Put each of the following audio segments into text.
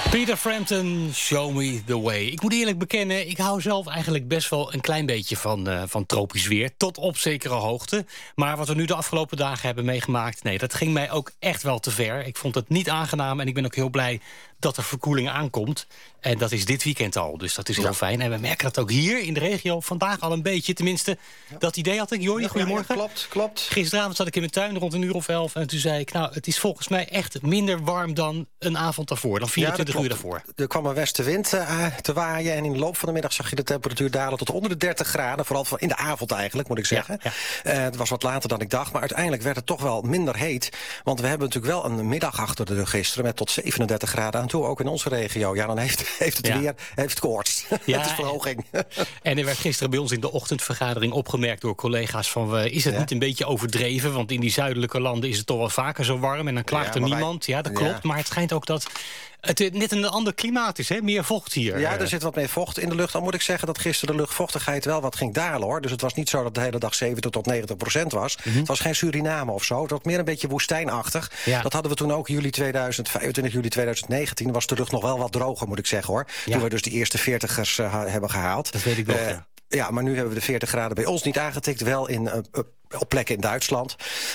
Peter Frampton, Show Me The Way. Ik moet eerlijk bekennen, ik hou zelf eigenlijk best wel een klein beetje van tropisch weer. Tot op zekere hoogte. Maar wat we nu de afgelopen dagen hebben meegemaakt, nee, dat ging mij ook echt wel te ver. Ik vond het niet aangenaam en ik ben ook heel blij dat er verkoeling aankomt. En dat is dit weekend al, dus dat is heel fijn. En we merken dat ook hier in de regio vandaag al een beetje. Tenminste, dat idee had ik. Jordi, goedemorgen. Ja, klopt. Gisteravond zat ik in mijn tuin rond 11:00. En toen zei ik, nou, het is volgens mij echt minder warm dan een avond daarvoor. Dan 24 uur daarvoor. Er kwam een westenwind te waaien. En in de loop van de middag zag je de temperatuur dalen tot onder de 30 graden. Vooral in de avond eigenlijk, moet ik zeggen. Ja. Het was wat later dan ik dacht. Maar uiteindelijk werd het toch wel minder heet. Want we hebben natuurlijk wel een middag achter de rug gisteren met tot 37 graden aan toe. Ook in onze regio. Ja, dan heeft het weer koorts. Ja, het is verhoging. En er werd gisteren bij ons in de ochtendvergadering opgemerkt door collega's van, is het niet een beetje overdreven? Want in die zuidelijke landen is het toch wel vaker zo warm en dan klaagt er niemand. Ja, dat klopt. Maar het schijnt ook dat het net een ander klimaat is, hè? Meer vocht hier. Ja, er zit wat meer vocht in de lucht. Dan moet ik zeggen dat gisteren de luchtvochtigheid wel wat ging dalen, hoor. Dus het was niet zo dat de hele dag 70 tot 90% was. Het was geen Suriname of zo. Het was meer een beetje woestijnachtig. Ja. Dat hadden we toen ook 25 juli 2019. Was de lucht nog wel wat droger, moet ik zeggen, hoor. Ja. Toen we dus die eerste 40ers hebben gehaald. Dat weet ik nog, ja, maar nu hebben we de 40 graden bij ons niet aangetikt. Wel op plekken in Duitsland.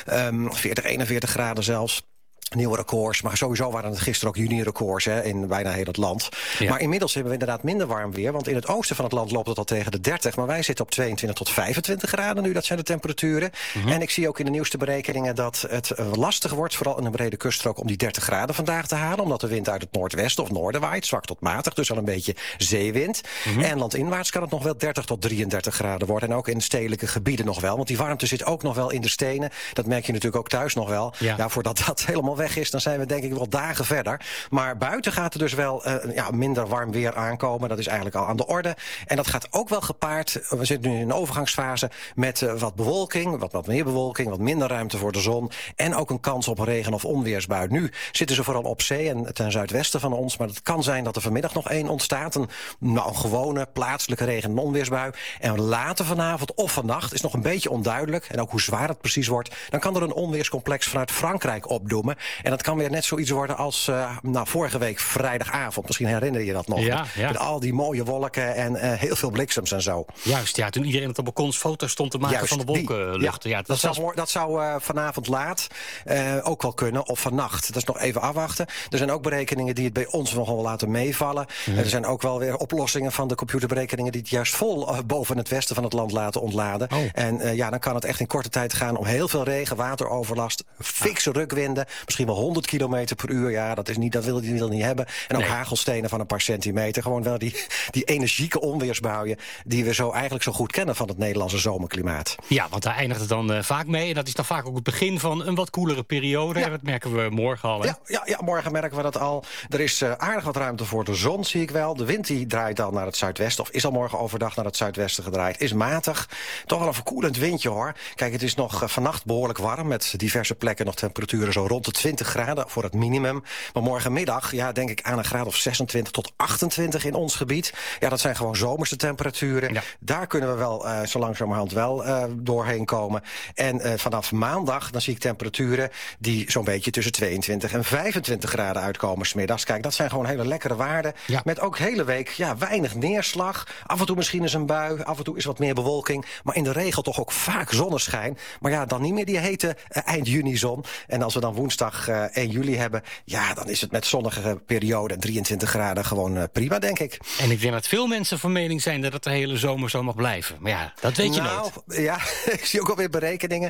40, 41 graden zelfs. Nieuwe records, maar sowieso waren het gisteren ook juni-records in bijna heel het land. Ja. Maar inmiddels hebben we inderdaad minder warm weer, want in het oosten van het land loopt het al tegen de 30, maar wij zitten op 22 tot 25 graden nu, dat zijn de temperaturen. En ik zie ook in de nieuwste berekeningen dat het lastig wordt, vooral in een brede kuststrook, om die 30 graden vandaag te halen, omdat de wind uit het noordwesten of noorden waait, zwak tot matig, dus al een beetje zeewind. En landinwaarts kan het nog wel 30 tot 33 graden worden, en ook in stedelijke gebieden nog wel, want die warmte zit ook nog wel in de stenen. Dat merk je natuurlijk ook thuis nog wel. Ja, voordat dat helemaal weg is, dan zijn we denk ik wel dagen verder. Maar buiten gaat er dus wel minder warm weer aankomen. Dat is eigenlijk al aan de orde. En dat gaat ook wel gepaard, we zitten nu in een overgangsfase, met wat bewolking, wat meer bewolking, wat minder ruimte voor de zon. En ook een kans op een regen- of onweersbui. Nu zitten ze vooral op zee en ten zuidwesten van ons. Maar het kan zijn dat er vanmiddag nog één ontstaat. Een gewone plaatselijke regen- en onweersbui. En later vanavond of vannacht is nog een beetje onduidelijk. En ook hoe zwaar het precies wordt. Dan kan er een onweerscomplex vanuit Frankrijk opdoemen. En dat kan weer net zoiets worden als vorige week vrijdagavond. Misschien herinner je dat nog. Ja. Met al die mooie wolken en heel veel bliksems en zo. Juist, ja, toen iedereen op de balkons foto's stond te maken van de wolkenluchten. Ja, dat zou vanavond laat ook wel kunnen, of vannacht. Dat is nog even afwachten. Er zijn ook berekeningen die het bij ons nog wel laten meevallen. Er zijn ook wel weer oplossingen van de computerberekeningen die het juist vol boven het westen van het land laten ontladen. En dan kan het echt in korte tijd gaan om heel veel regen, wateroverlast, fikse rukwinden, misschien wel 100 kilometer per uur. Ja, dat wil je niet hebben. En ook hagelstenen van een paar centimeter. Gewoon wel die energieke onweersbuien die we eigenlijk zo goed kennen van het Nederlandse zomerklimaat. Ja, want daar eindigt het dan vaak mee. En dat is dan vaak ook het begin van een wat koelere periode. Ja. Dat merken we morgen al. Hè? Ja, morgen merken we dat al. Er is aardig wat ruimte voor de zon, zie ik wel. De wind die draait dan naar het zuidwesten, of is al morgen overdag naar het zuidwesten gedraaid. Is matig. Toch wel een verkoelend windje, hoor. Kijk, het is nog vannacht behoorlijk warm, met diverse plekken nog temperaturen zo rond de 20 graden voor het minimum. Maar morgenmiddag, denk ik aan een graad of 26 tot 28 in ons gebied. Ja, dat zijn gewoon zomerse temperaturen. Ja. Daar kunnen we wel zo langzamerhand wel doorheen komen. En vanaf maandag, dan zie ik temperaturen die zo'n beetje tussen 22 en 25 graden uitkomen 's middags. Kijk, dat zijn gewoon hele lekkere waarden. Ja. Met ook hele week weinig neerslag. Af en toe misschien eens een bui, af en toe is wat meer bewolking. Maar in de regel toch ook vaak zonneschijn. Maar dan niet meer die hete eind juni zon. En als we dan woensdag 1 juli hebben, dan is het met zonnige periode en 23 graden gewoon prima, denk ik. En ik denk dat veel mensen van mening zijn dat het de hele zomer zo mag blijven. Maar dat weet je nooit. Ja, ik zie ook alweer berekeningen.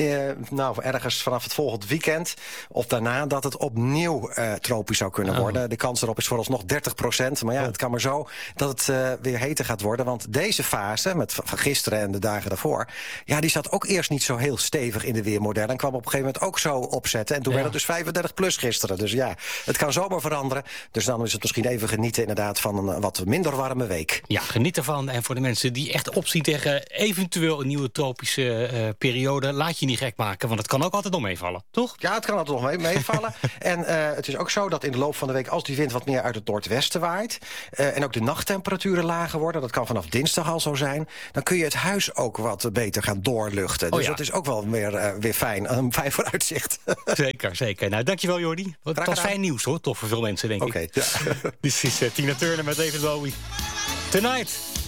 Ergens vanaf het volgende weekend of daarna dat het opnieuw tropisch zou kunnen worden. De kans erop is vooralsnog 30%. Maar het kan maar zo dat het weer heter gaat worden. Want deze fase, van gisteren en de dagen daarvoor, die zat ook eerst niet zo heel stevig in de weermodellen. En kwam op een gegeven moment ook zo opzetten. En toen werd het dus 35 plus gisteren. Dus het kan zomaar veranderen. Dus dan is het misschien even genieten inderdaad van een wat minder warme week. Ja, geniet ervan. En voor de mensen die echt opzien tegen eventueel een nieuwe tropische periode, laat je niet gek maken, want het kan ook altijd nog meevallen, toch? Ja, het kan altijd nog meevallen. En het is ook zo dat in de loop van de week, als die wind wat meer uit het noordwesten waait, en ook de nachttemperaturen lager worden, dat kan vanaf dinsdag al zo zijn, dan kun je het huis ook wat beter gaan doorluchten. Dus dat is ook wel weer fijn. Een fijn vooruitzicht. Zeker. zeker. Nou, dankjewel Jordi. Het was fijn nieuws hoor, toch voor veel mensen denk ik. Oké. Ja. Dit is Tina Turner met David Bowie. Tonight.